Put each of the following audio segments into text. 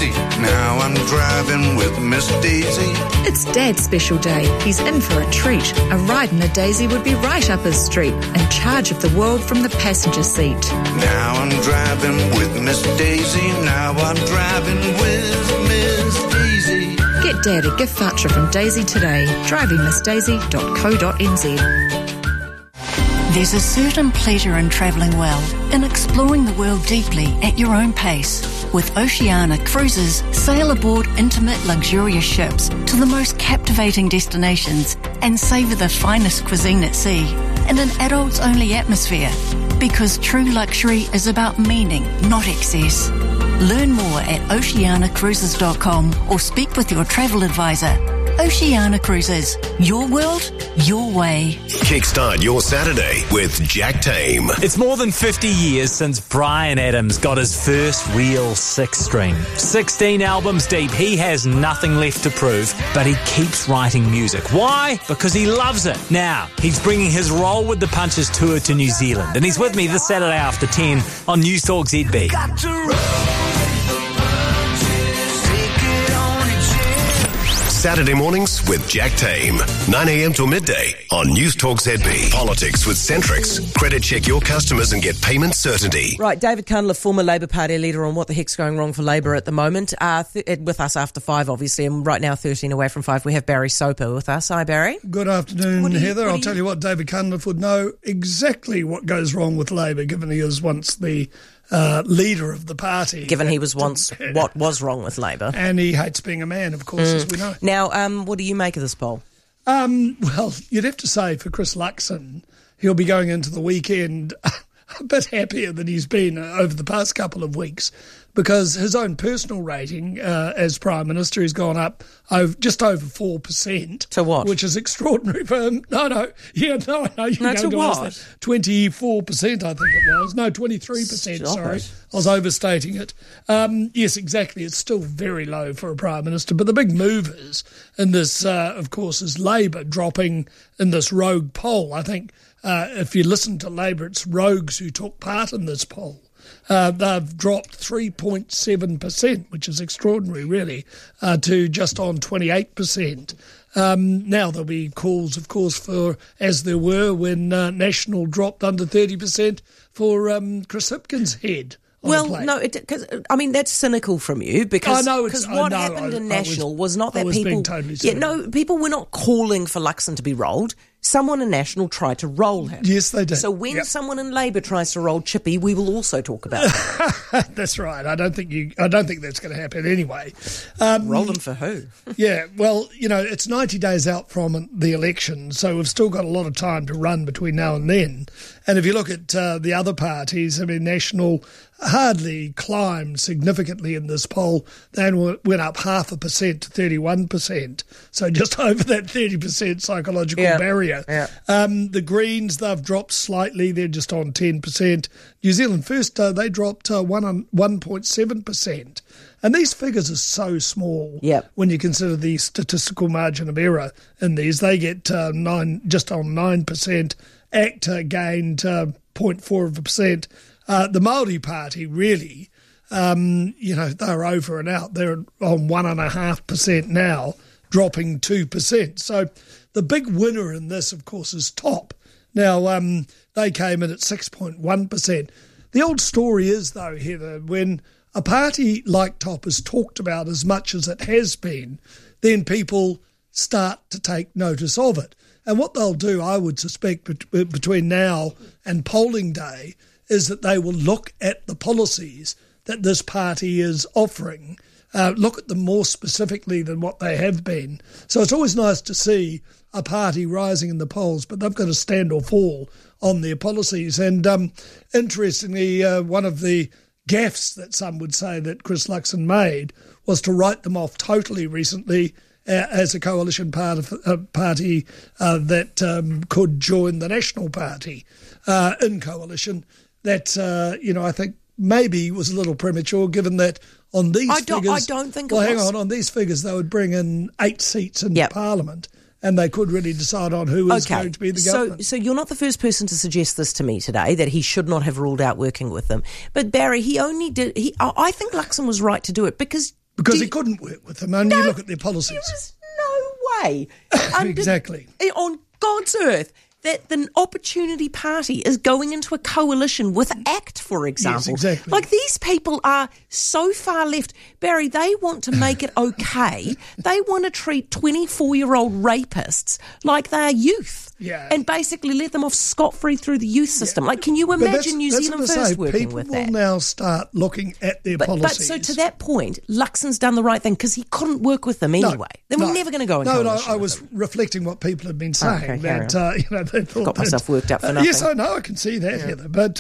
Daisy. Now I'm driving with Miss Daisy. It's Dad's special day. He's in for a treat. A ride in a Daisy would be right up his street, in charge of the world from the passenger seat. Now I'm driving with Miss Daisy. Now I'm driving with Miss Daisy. Get Dad a gift voucher from Daisy today. drivingmissdaisy.co.nz. There's a certain pleasure in travelling well, in exploring the world deeply at your own pace. With Oceania Cruises, sail aboard intimate, luxurious ships to the most captivating destinations and savour the finest cuisine at sea in an adults-only atmosphere. Because true luxury is about meaning, not excess. Learn more at oceanacruises.com or speak with your travel advisor. Oceania Cruises. Your world, your way. Kickstart your Saturday with Jack Tame. It's more than 50 years since Bryan Adams got his first real six-string. 16 albums deep, he has nothing left to prove, but he keeps writing music. Why? Because he loves it. Now, he's bringing his Roll with the Punches tour to New Zealand, and he's with me this Saturday after 10 on News Talk ZB. Saturday mornings with Jack Tame. 9 a.m. till midday on News Talk ZB. Politics with Centrix. Credit check your customers and get payment certainty. Right, David Cunliffe, former Labour Party leader, on what the heck's going wrong for Labour at the moment. With us after 5, obviously, and right now 13 away from 5, we have Barry Soper with us. Hi, Barry. Good afternoon, Heather. I'll tell you what, David Cunliffe would know exactly what goes wrong with Labour, given he was once the leader of the party. Given he was once what was wrong with Labour. And he hates being a man, of course, as we know. Now, what do you make of this poll? Well, you'd have to say for Chris Luxon, he'll be going into the weekend a bit happier than he's been over the past couple of weeks, because his own personal rating as Prime Minister has gone up just over 4%. To what? Which is extraordinary for him. No, you to what? 24%, I think it was. No, 23%, sorry. I was overstating it. Yes, exactly. It's still very low for a Prime Minister. But the big movers in this, of course, is Labour dropping in this rogue poll. I think if you listen to Labour, it's rogues who took part in this poll. They've dropped 3.7%, which is extraordinary, really, to just on 28%. Now there'll be calls, of course, for, as there were when National dropped under 30% for Chris Hipkins' head. Well, no, that's cynical from you, because what happened in National was not that people... Totally people were not calling for Luxon to be rolled. Someone in National tried to roll him. Yes, they did. So when someone in Labour tries to roll Chippy, we will also talk about that. That's right. I don't think that's going to happen anyway. Roll him for who? Yeah, well, it's 90 days out from the election, so we've still got a lot of time to run between now and then. And if you look at the other parties, I mean, National hardly climbed significantly in this poll. They went up 0.5% to 31%, so just over that 30% psychological barrier. Yeah. The Greens, they've dropped slightly. They're just on 10%. New Zealand First, they dropped 1.7%. And these figures are so small when you consider the statistical margin of error in these. They get just on 9%. ACTA gained 0.4%. The Māori Party, really, they're over and out. They're on 1.5% now, dropping 2%. So the big winner in this, of course, is TOP. Now, they came in at 6.1%. The old story is, though, Heather, when a party like TOP is talked about as much as it has been, then people start to take notice of it. And what they'll do, I would suspect, between now and polling day, is that they will look at the policies that this party is offering, look at them more specifically than what they have been. So it's always nice to see a party rising in the polls, but they've got to stand or fall on their policies. And interestingly, one of the gaffes that some would say that Chris Luxon made was to write them off totally recently as a coalition party that could join the National Party in coalition. That, I think maybe was a little premature, given that on these figures... I don't think it was. Hang on these figures, they would bring in 8 seats in Parliament, and they could really decide on who is going to be the government. So you're not the first person to suggest this to me today, that he should not have ruled out working with them. But Barry, I think Luxon was right to do it, because Because he couldn't work with them. And you look at their policies. There is no way. Exactly. On God's earth, that the Opportunity Party is going into a coalition with ACT, for example. Yes, exactly. Like, these people are so far left. Barry, they want to make it okay. They want to treat 24-year-old rapists like they're youth. Yeah. And basically let them off scot-free through the youth system. Like, can you imagine New Zealand First working with that? People will now start looking at their policies. But so to that point, Luxon's done the right thing because he couldn't work with them anyway. Then we're never going to go in coalition. I was reflecting what people had been saying. They thought got myself worked up for nothing. Yes, I know, I can see that, Heather. But,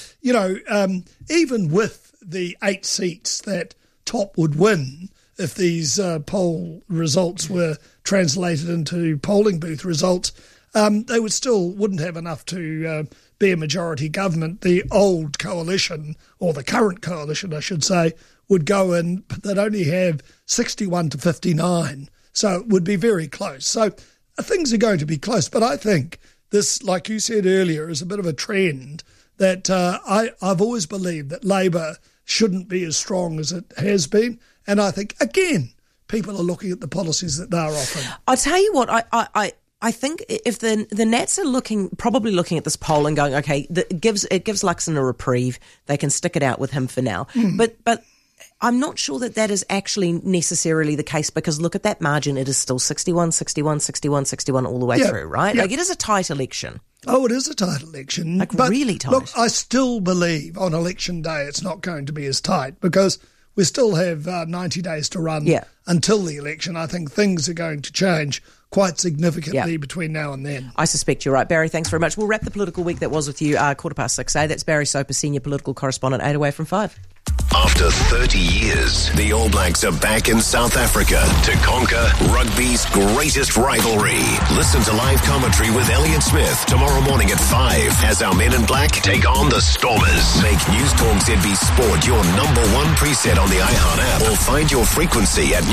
even with the 8 seats that Top would win, if these poll results were translated into polling booth results, they wouldn't have enough to be a majority government. The old coalition, or the current coalition, I should say, would go in, but they'd only have 61 to 59. So it would be very close. So things are going to be close. But I think this, like you said earlier, is a bit of a trend that I've always believed that Labour shouldn't be as strong as it has been. And I think, again, people are looking at the policies that they're offering. I'll tell you what, I think if the Nats are probably looking at this poll and going, okay, it gives Luxon a reprieve. They can stick it out with him for now. But I'm not sure that is actually necessarily the case, because look at that margin. It is still 61, 61, 61, 61 all the way through, right? Yeah. Like, it is a tight election. Oh, it is a tight election. But really tight. Look, I still believe on election day it's not going to be as tight, because we still have 90 days to run until the election. I think things are going to change quite significantly between now and then. I suspect you're right. Barry, thanks very much. We'll wrap the political week that was with you 6:15. That's Barry Soper, Senior Political Correspondent, 8 away from 5. After 30 years, the All Blacks are back in South Africa to conquer rugby's greatest rivalry. Listen to live commentary with Elliot Smith tomorrow morning at 5 as our men in black take on the Stormers. Make News Talk ZB Sport your number one preset on the iHeart app, or find your frequency at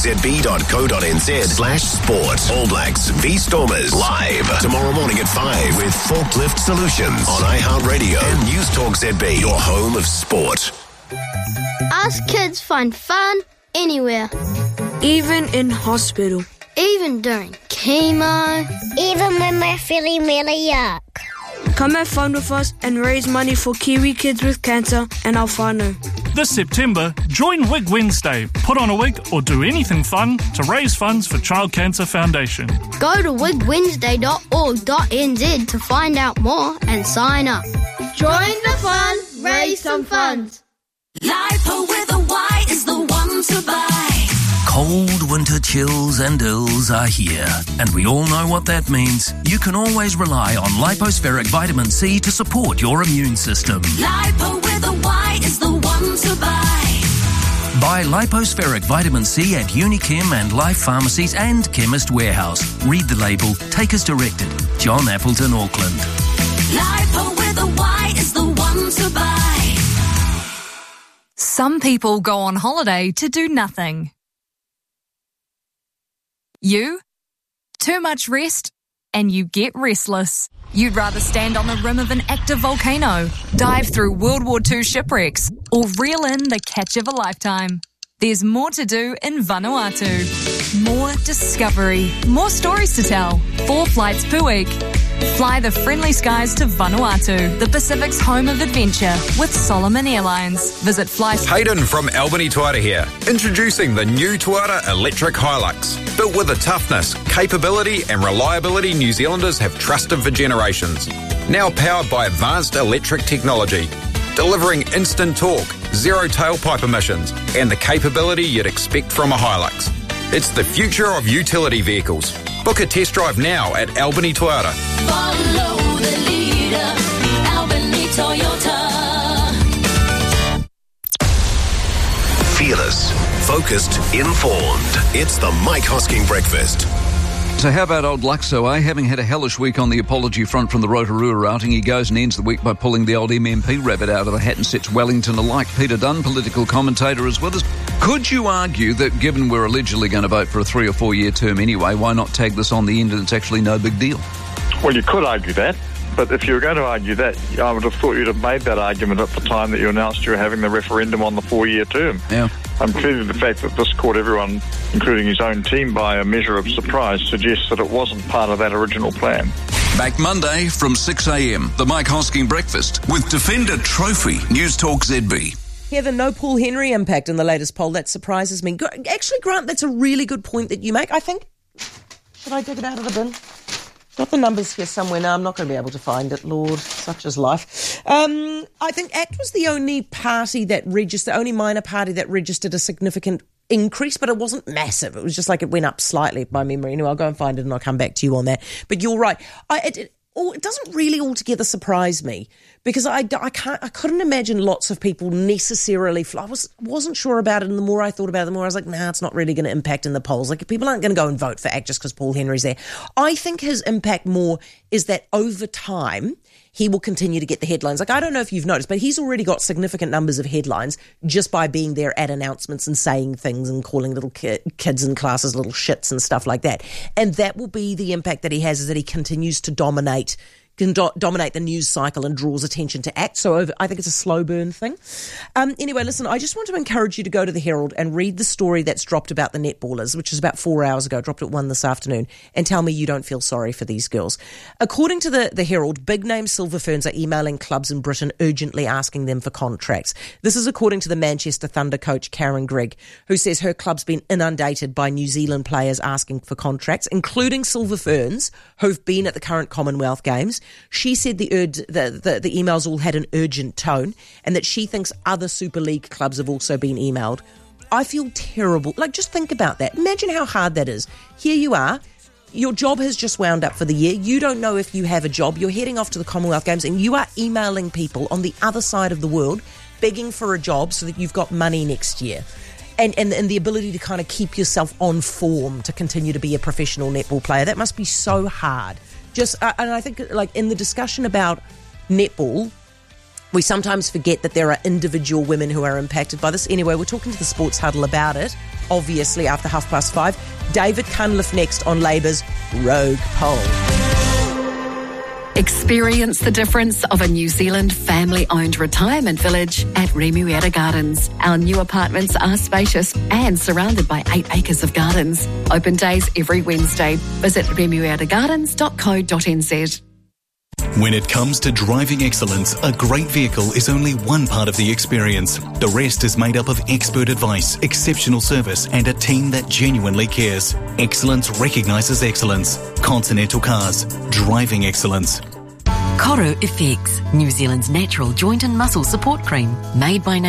newstalkzb.co.nz/sport. All Blacks v Stormers live tomorrow morning at 5 with Forklift Solutions on iHeart Radio and News Talk ZB, your home of sport. Us kids find fun anywhere. Even in hospital. Even during chemo. Even when we're feeling really yuck. Come have fun with us and raise money for Kiwi kids with cancer and our whānau. This September, join Wig Wednesday. Put on a wig or do anything fun to raise funds for Child Cancer Foundation. Go to wigwednesday.org.nz to find out more and sign up. Join the fun, raise some funds. Lipo with a Y is the one to buy. Cold winter chills and ills are here, and we all know what that means. You can always rely on Lipospheric Vitamin C to support your immune system. Lipo with a Y is the one to buy. Buy Lipospheric Vitamin C at Unichem and Life Pharmacies and Chemist Warehouse. Read the label. Take as directed. John Appleton, Auckland. Lipo with a Y is the one to buy. Some people go on holiday to do nothing. You? Too much rest, and you get restless. You'd rather stand on the rim of an active volcano, dive through World War II shipwrecks, or reel in the catch of a lifetime. There's more to do in Vanuatu. More discovery, more stories to tell. 4 flights per week. Fly the friendly skies to Vanuatu, the Pacific's home of adventure, with Solomon Airlines. Visit Flight. Hayden from Albany Toyota here. Introducing the new Toyota Electric Hilux. Built with the toughness, capability and reliability New Zealanders have trusted for generations. Now powered by advanced electric technology. Delivering instant torque, zero tailpipe emissions, and the capability you'd expect from a Hilux. It's the future of utility vehicles. Book a test drive now at Albany Toyota. Follow the leader, Albany Toyota. Fearless, focused, informed. It's the Mike Hosking Breakfast. So how about old Luxo, Having had a hellish week on the apology front from the Rotorua outing, he goes and ends the week by pulling the old MMP rabbit out of the hat and sets Wellington alike. Peter Dunn, political commentator, is with us. Could you argue that given we're allegedly going to vote for a 3 or 4 year term anyway, why not tag this on the end and it's actually no big deal? Well, you could argue that. But if you were going to argue that, I would have thought you'd have made that argument at the time that you announced you were having the referendum on the 4-year term. Yeah. Clearly the fact that this caught everyone, including his own team, by a measure of surprise suggests that it wasn't part of that original plan. Back Monday from 6 a.m, the Mike Hosking Breakfast with Defender Trophy, News Talk ZB. Heather, no Paul Henry impact in the latest poll. That surprises me. Actually, Grant, that's a really good point that you make. I think, should I dig it out of the bin? Got the numbers here somewhere now. I'm not going to be able to find it, Lord. Such is life. I think ACT was the only party that registered, the only minor party that registered a significant increase, but it wasn't massive. It was just like it went up slightly by memory. Anyway, I'll go and find it and I'll come back to you on that. But you're right. It doesn't really altogether surprise me because I couldn't imagine lots of people necessarily. I wasn't sure about it, and the more I thought about it, the more I was like, nah, it's not really going to impact in the polls. Like, people aren't going to go and vote for ACT just because Paul Henry's there. I think his impact more is that over time he will continue to get the headlines. Like, I don't know if you've noticed, but he's already got significant numbers of headlines just by being there at announcements and saying things and calling little kids in classes little shits and stuff like that. And that will be the impact that he has, is that he continues to dominate the news cycle and draws attention to ACT. So I think it's a slow burn thing. Anyway, listen, I just want to encourage you to go to the Herald and read the story that's dropped about the netballers, which is about 4 hours ago, dropped at 1 this afternoon, and tell me you don't feel sorry for these girls. According to the Herald, big-name Silver Ferns are emailing clubs in Britain urgently asking them for contracts. This is according to the Manchester Thunder coach Karen Grigg, who says her club's been inundated by New Zealand players asking for contracts, including Silver Ferns, who've been at the current Commonwealth Games. She said the emails all had an urgent tone and that she thinks other Super League clubs have also been emailed. I feel terrible. Like, just think about that. Imagine how hard that is. Here you are. Your job has just wound up for the year. You don't know if you have a job. You're heading off to the Commonwealth Games and you are emailing people on the other side of the world begging for a job so that you've got money next year. And the ability to kind of keep yourself on form to continue to be a professional netball player. That must be so hard. And I think, like, in the discussion about netball, we sometimes forget that there are individual women who are impacted by this. Anyway, we're talking to the Sports Huddle about it, obviously, after 5:30. David Cunliffe next on Labour's Rogue Poll. Experience the difference of a New Zealand family-owned retirement village at Remuera Gardens. Our new apartments are spacious and surrounded by 8 acres of gardens. Open days every Wednesday. Visit remueragardens.co.nz. When it comes to driving excellence, a great vehicle is only one part of the experience. The rest is made up of expert advice, exceptional service, and a team that genuinely cares. Excellence recognises excellence. Continental Cars. Driving excellence. Koru FX, New Zealand's natural joint and muscle support cream, made by